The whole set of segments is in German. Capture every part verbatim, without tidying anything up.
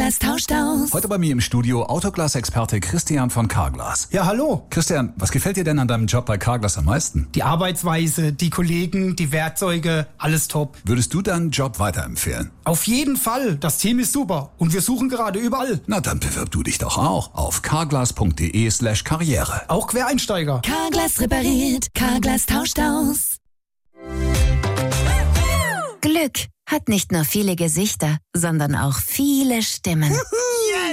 Carglass tauscht aus. Heute bei mir im Studio Autoglas-Experte Christian von Carglass. Ja, hallo. Christian, was gefällt dir denn an deinem Job bei Carglass am meisten? Die Arbeitsweise, die Kollegen, die Werkzeuge, alles top. Würdest du deinen Job weiterempfehlen? Auf jeden Fall. Das Team ist super. Und wir suchen gerade überall. Na, dann bewirb du dich doch auch auf carglass.de slash karriere. Auch Quereinsteiger. Carglass repariert, Carglass tauscht aus. Glück hat nicht nur viele Gesichter, sondern auch viele Stimmen. Yes!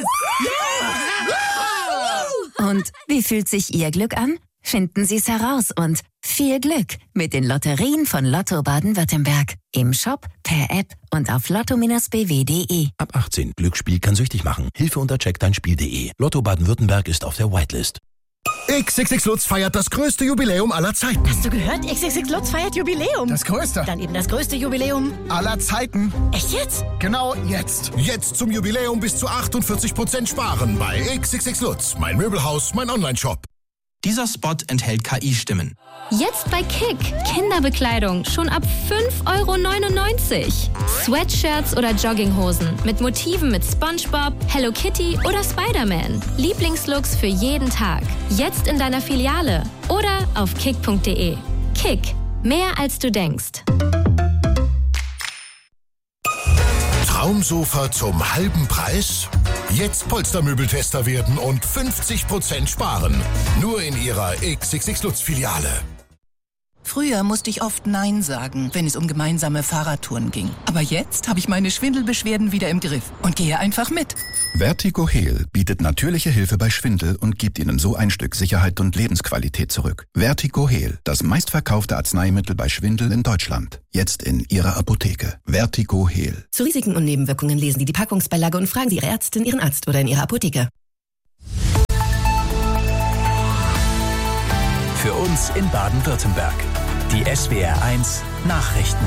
Und wie fühlt sich Ihr Glück an? Finden Sie es heraus und viel Glück mit den Lotterien von Lotto Baden-Württemberg. Im Shop, per App und auf lotto Bindestrich b w punkt de. Ab achtzehn. Glücksspiel kann süchtig machen. Hilfe unter check dein Spiel punkt de. Lotto Baden-Württemberg ist auf der Whitelist. X X X Lutz feiert das größte Jubiläum aller Zeiten. Hast du gehört? X X X Lutz feiert Jubiläum. Das größte. Dann eben das größte Jubiläum aller Zeiten. Echt jetzt? Genau jetzt. Jetzt zum Jubiläum bis zu achtundvierzig Prozent sparen bei X X X Lutz. Mein Möbelhaus, mein Onlineshop. Dieser Spot enthält K I-Stimmen. Jetzt bei Kick. Kinderbekleidung schon ab fünf Euro neunundneunzig. Sweatshirts oder Jogginghosen mit Motiven mit SpongeBob, Hello Kitty oder Spider-Man. Lieblingslooks für jeden Tag. Jetzt in deiner Filiale oder auf kick punkt de. Kick. Mehr als du denkst. Traumsofa zum halben Preis? Jetzt Polstermöbeltester werden und fünfzig Prozent sparen. Nur in Ihrer X X X Lutz Filiale. Früher musste ich oft Nein sagen, wenn es um gemeinsame Fahrradtouren ging. Aber jetzt habe ich meine Schwindelbeschwerden wieder im Griff und gehe einfach mit. Vertigo Heal bietet natürliche Hilfe bei Schwindel und gibt Ihnen so ein Stück Sicherheit und Lebensqualität zurück. Vertigo Heal, das meistverkaufte Arzneimittel bei Schwindel in Deutschland. Jetzt in Ihrer Apotheke. Vertigo Heal. Zu Risiken und Nebenwirkungen lesen Sie die Packungsbeilage und fragen Sie Ihre Ärztin, Ihren Arzt oder in Ihrer Apotheke. Für uns in Baden-Württemberg. Die S W R eins Nachrichten.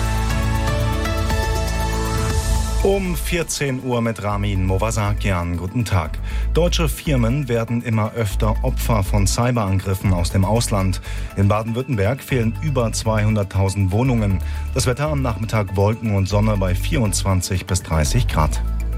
Um vierzehn Uhr mit Ramin Movasakian. Guten Tag. Deutsche Firmen werden immer öfter Opfer von Cyberangriffen aus dem Ausland. In Baden-Württemberg fehlen über zweihunderttausend Wohnungen. Das Wetter am Nachmittag Wolken und Sonne bei vierundzwanzig bis dreißig Grad.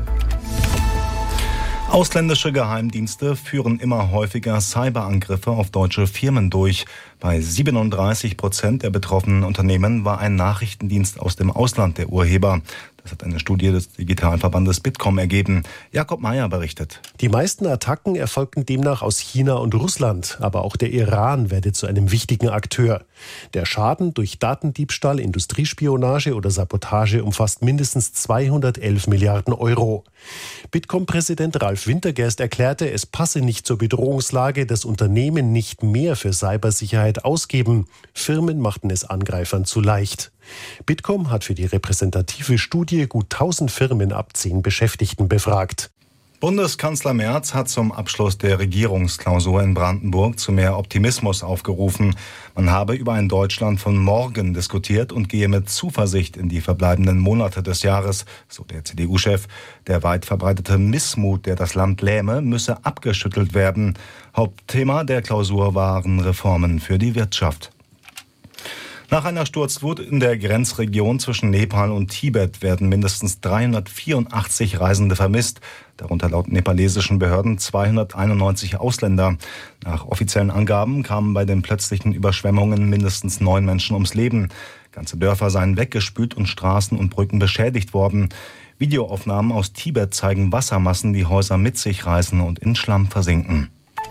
Ausländische Geheimdienste führen immer häufiger Cyberangriffe auf deutsche Firmen durch. Bei siebenunddreißig Prozent der betroffenen Unternehmen war ein Nachrichtendienst aus dem Ausland der Urheber. Das hat eine Studie des Digitalverbandes Bitkom ergeben. Jakob Meyer berichtet. Die meisten Attacken erfolgten demnach aus China und Russland, aber auch der Iran werde zu einem wichtigen Akteur. Der Schaden durch Datendiebstahl, Industriespionage oder Sabotage umfasst mindestens zweihundertelf Milliarden Euro. Bitkom-Präsident Ralf Wintergerst erklärte, es passe nicht zur Bedrohungslage, dass Unternehmen nicht mehr für Cybersicherheit ausgeben. Firmen machten es Angreifern zu leicht. Bitkom hat für die repräsentative Studie gut tausend Firmen ab zehn Beschäftigten befragt. Bundeskanzler Merz hat zum Abschluss der Regierungsklausur in Brandenburg zu mehr Optimismus aufgerufen. Man habe über ein Deutschland von morgen diskutiert und gehe mit Zuversicht in die verbleibenden Monate des Jahres, so der C D U-Chef. Der weit verbreitete Missmut, der das Land lähme, müsse abgeschüttelt werden. Hauptthema der Klausur waren Reformen für die Wirtschaft. Nach einer Sturzflut in der Grenzregion zwischen Nepal und Tibet werden mindestens dreihundertvierundachtzig Reisende vermisst, darunter laut nepalesischen Behörden zweihunderteinundneunzig Ausländer. Nach offiziellen Angaben kamen bei den plötzlichen Überschwemmungen mindestens neun Menschen ums Leben. Ganze Dörfer seien weggespült und Straßen und Brücken beschädigt worden. Videoaufnahmen aus Tibet zeigen Wassermassen, die Häuser mit sich reißen und in Schlamm versinken.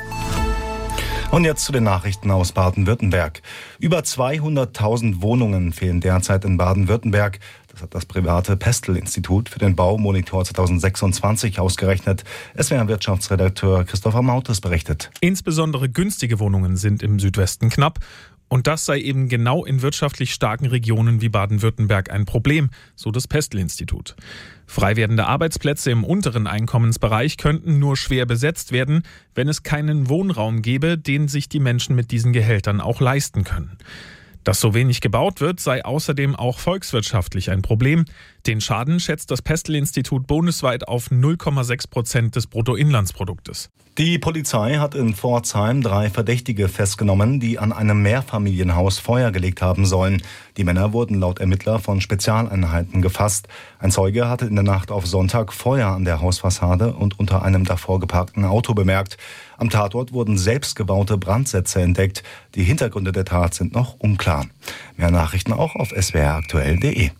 Und jetzt zu den Nachrichten aus Baden-Württemberg. Über zweihunderttausend Wohnungen fehlen derzeit in Baden-Württemberg. Das hat das private Pestel-Institut für den Baumonitor zweitausendsechsundzwanzig ausgerechnet. S W R-Wirtschaftsredakteur Christopher Mautes berichtet. Insbesondere günstige Wohnungen sind im Südwesten knapp. Und das sei eben genau in wirtschaftlich starken Regionen wie Baden-Württemberg ein Problem, so das Pestel-Institut. Frei werdende Arbeitsplätze im unteren Einkommensbereich könnten nur schwer besetzt werden, wenn es keinen Wohnraum gäbe, den sich die Menschen mit diesen Gehältern auch leisten können. Dass so wenig gebaut wird, sei außerdem auch volkswirtschaftlich ein Problem. Den Schaden schätzt das Pestel-Institut bundesweit auf null Komma sechs Prozent des Bruttoinlandsproduktes. Die Polizei hat in Pforzheim drei Verdächtige festgenommen, die an einem Mehrfamilienhaus Feuer gelegt haben sollen. Die Männer wurden laut Ermittler von Spezialeinheiten gefasst. Ein Zeuge hatte in der Nacht auf Sonntag Feuer an der Hausfassade und unter einem davor geparkten Auto bemerkt. Am Tatort wurden selbstgebaute Brandsätze entdeckt. Die Hintergründe der Tat sind noch unklar. Mehr Nachrichten auch auf s w r aktuell punkt d e.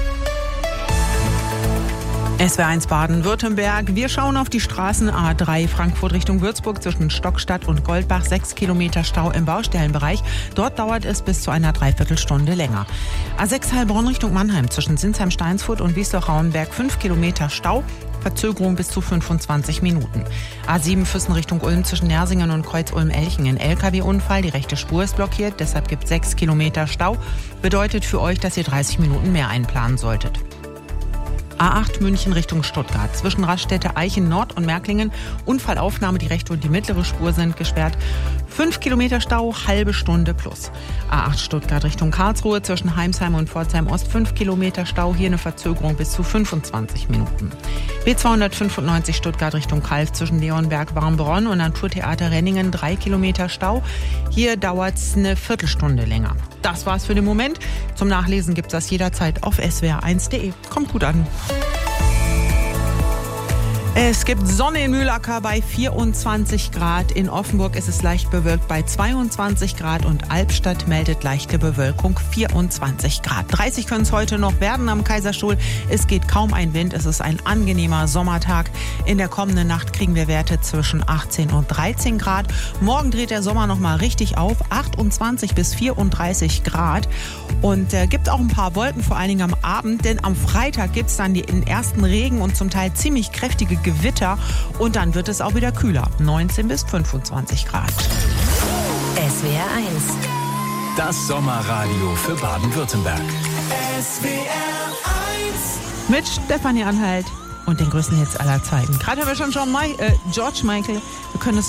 S W R eins Baden-Württemberg. Wir schauen auf die Straßen A drei Frankfurt Richtung Würzburg zwischen Stockstadt und Goldbach. Sechs Kilometer Stau im Baustellenbereich. Dort dauert es bis zu einer Dreiviertelstunde länger. A sechs Heilbronn Richtung Mannheim zwischen Sinsheim-Steinsfurt und Wiesloch-Rauenberg. Fünf Kilometer Stau. Verzögerung bis zu fünfundzwanzig Minuten. A sieben Füssen Richtung Ulm zwischen Nersingen und Kreuz-Ulm-Elchingen. L K W-Unfall, die rechte Spur ist blockiert, deshalb gibt es sechs Kilometer Stau. Bedeutet für euch, dass ihr dreißig Minuten mehr einplanen solltet. A acht München Richtung Stuttgart. Zwischen Raststätte Eichen Nord und Märklingen. Unfallaufnahme, die rechte und die mittlere Spur sind gesperrt. Fünf Kilometer Stau, halbe Stunde plus. A acht Stuttgart Richtung Karlsruhe. Zwischen Heimsheim und Pforzheim Ost. Fünf Kilometer Stau. Hier eine Verzögerung bis zu fünfundzwanzig Minuten. B zweihundertfünfundneunzig Stuttgart Richtung Kalf. Zwischen Leonberg, Warmbronn und Naturtheater Renningen. Drei Kilometer Stau. Hier dauert es eine Viertelstunde länger. Das war's für den Moment. Zum Nachlesen gibt's das jederzeit auf s w r eins punkt d e. Kommt gut an. Es gibt Sonne in Mühlacker bei vierundzwanzig Grad. In Offenburg ist es leicht bewölkt bei zweiundzwanzig Grad und Albstadt meldet leichte Bewölkung vierundzwanzig Grad. dreißig können es heute noch werden am Kaiserstuhl. Es geht kaum ein Wind. Es ist ein angenehmer Sommertag. In der kommenden Nacht kriegen wir Werte zwischen achtzehn und dreizehn Grad. Morgen dreht der Sommer noch mal richtig auf. achtundzwanzig bis vierunddreißig Grad. Und äh, gibt auch ein paar Wolken, vor allen Dingen am Abend. Denn am Freitag gibt es dann den ersten Regen und zum Teil ziemlich kräftige Gewitter und dann wird es auch wieder kühler, neunzehn bis fünfundzwanzig Grad. S W R eins. Das Sommerradio für Baden-Württemberg. S W R eins. Mit Stefanie Anhalt und den größten Hits aller Zeiten. Gerade haben wir schon John Ma- äh, George Michael. Wir können es